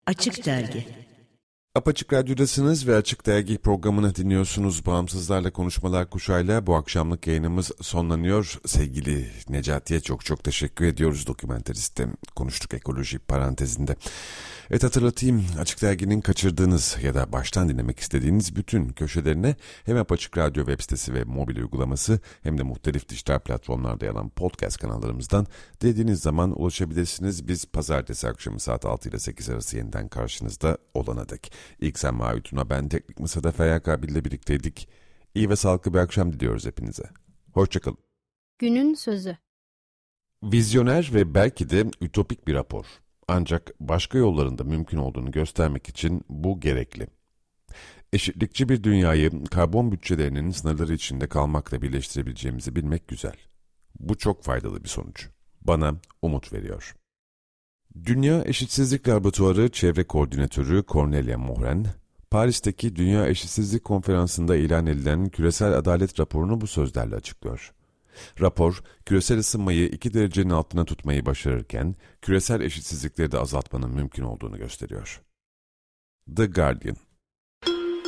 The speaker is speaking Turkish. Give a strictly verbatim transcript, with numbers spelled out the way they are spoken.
Açık Dergi. Apaçık Radyo'dasınız ve Açık Dergi programını dinliyorsunuz. Bağımsızlarla Konuşmalar kuşağıyla bu akşamlık yayınımız sonlanıyor. Sevgili Necati'ye çok çok teşekkür ediyoruz. Dokümenteriste konuştuk ekoloji parantezinde. Evet, hatırlatayım, Açık Dergi'nin kaçırdığınız ya da baştan dinlemek istediğiniz bütün köşelerine hem Apaçık Radyo web sitesi ve mobil uygulaması hem de muhtelif dijital platformlarda yer alan podcast kanallarımızdan dilediğiniz zaman ulaşabilirsiniz. Biz pazartesi akşamı saat altı ile sekiz arası yeniden karşınızda olana dek. İlk sen Mavi Tuna, ben Teknik Masa'da Feryal Kabil ile birlikteydik. İyi ve sağlıklı bir akşam diliyoruz hepinize. Hoşçakalın. Günün sözü. Vizyoner ve belki de ütopik bir rapor. Ancak başka yollarında mümkün olduğunu göstermek için bu gerekli. Eşitlikçi bir dünyayı karbon bütçelerinin sınırları içinde kalmakla birleştirebileceğimizi bilmek güzel. Bu çok faydalı bir sonuç. Bana umut veriyor. Dünya Eşitsizlik Laboratuvarı Çevre Koordinatörü Cornelia Mohren, Paris'teki Dünya Eşitsizlik Konferansı'nda ilan edilen küresel adalet raporunu bu sözlerle açıklıyor. Rapor, küresel ısınmayı iki derecenin altına tutmayı başarırken, küresel eşitsizlikleri de azaltmanın mümkün olduğunu gösteriyor. The Guardian.